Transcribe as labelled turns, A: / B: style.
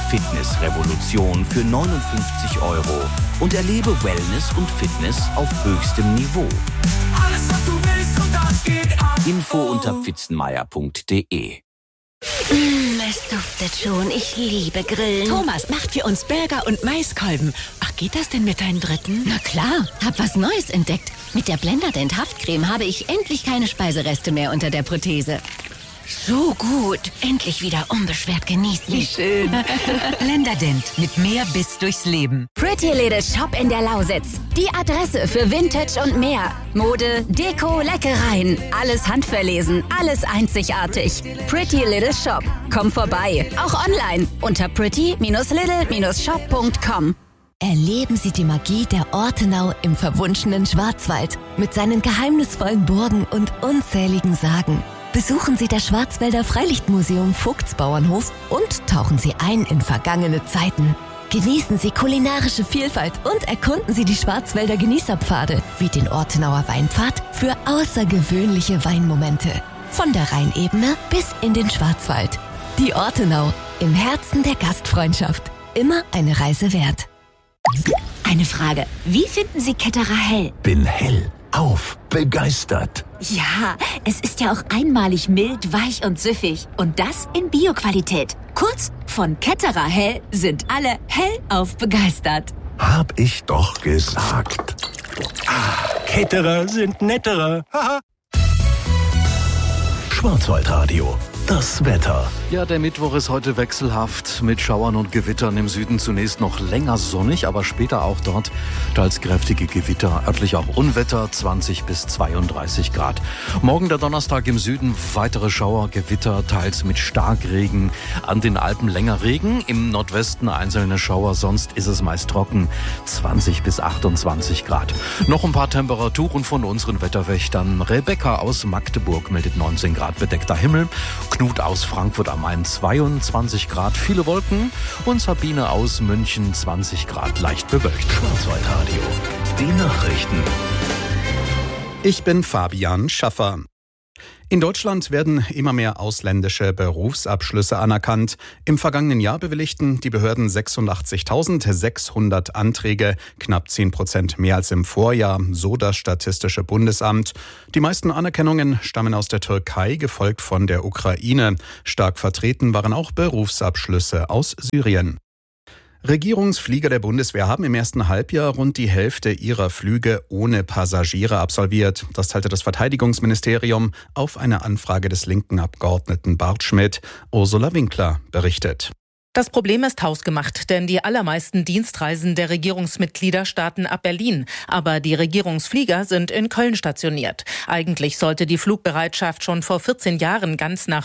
A: Fitnessrevolution für 59 € und erlebe Wellness und Fitness auf höchstem Niveau.
B: Alles, was du willst und das geht ab.
A: Info unter pfitzenmeier.de.
C: Es duftet schon. Ich liebe Grillen.
D: Thomas macht für uns Burger und Maiskolben. Ach, geht das denn mit deinen Dritten?
C: Na klar, hab was Neues entdeckt. Mit der Blenderdent Haftcreme habe ich endlich keine Speisereste mehr unter der Prothese. So gut. Endlich wieder unbeschwert genießen.
D: Wie schön. Blenderdent mit mehr Biss durchs Leben.
C: Pretty Little Shop in der Lausitz. Die Adresse für Vintage und mehr. Mode, Deko, Leckereien. Alles handverlesen, alles einzigartig. Pretty Little Shop. Komm vorbei. Auch online unter pretty-little-shop.com.
E: Erleben Sie die Magie der Ortenau im verwunschenen Schwarzwald mit seinen geheimnisvollen Burgen und unzähligen Sagen. Besuchen Sie das Schwarzwälder Freilichtmuseum Vogtsbauernhof und tauchen Sie ein in vergangene Zeiten. Genießen Sie kulinarische Vielfalt und erkunden Sie die Schwarzwälder Genießerpfade wie den Ortenauer Weinpfad für außergewöhnliche Weinmomente. Von der Rheinebene bis in den Schwarzwald. Die Ortenau, im Herzen der Gastfreundschaft. Immer eine Reise wert.
D: Eine Frage. Wie finden Sie Ketterer Hell?
F: Bin hellauf begeistert.
D: Ja, es ist ja auch einmalig mild, weich und süffig. Und das in Bio-Qualität. Kurz, von Ketterer Hell sind alle hellauf begeistert.
F: Hab ich doch gesagt.
G: Ketterer sind netterer. Haha.
F: Schwarzwaldradio. Das Wetter.
H: Ja, der Mittwoch ist heute wechselhaft mit Schauern und Gewittern. Im Süden zunächst noch länger sonnig, aber später auch dort teils kräftige Gewitter, örtlich auch Unwetter, 20 bis 32 Grad. Morgen der Donnerstag im Süden weitere Schauer, Gewitter, teils mit Starkregen. An den Alpen länger Regen, im Nordwesten einzelne Schauer, sonst ist es meist trocken, 20 bis 28 Grad. Noch ein paar Temperaturen von unseren Wetterwächtern. Rebecca aus Magdeburg meldet 19 Grad bedeckter Himmel. Knut aus Frankfurt am Main 22 Grad, viele Wolken, und Sabine aus München 20 Grad, leicht bewölkt.
F: Schwarzwaldradio. Die Nachrichten.
I: Ich bin Fabian Schaffer. In Deutschland werden immer mehr ausländische Berufsabschlüsse anerkannt. Im vergangenen Jahr bewilligten die Behörden 86.600 Anträge, knapp 10% mehr als im Vorjahr, so das Statistische Bundesamt. Die meisten Anerkennungen stammen aus der Türkei, gefolgt von der Ukraine. Stark vertreten waren auch Berufsabschlüsse aus Syrien. Regierungsflieger der Bundeswehr haben im ersten Halbjahr rund die Hälfte ihrer Flüge ohne Passagiere absolviert. Das teilte das Verteidigungsministerium auf eine Anfrage des linken Abgeordneten Bart Schmidt. Ursula Winkler berichtet.
J: Das Problem ist hausgemacht, denn die allermeisten Dienstreisen der Regierungsmitglieder starten ab Berlin. Aber die Regierungsflieger sind in Köln stationiert. Eigentlich sollte die Flugbereitschaft schon vor 14 Jahren ganz nach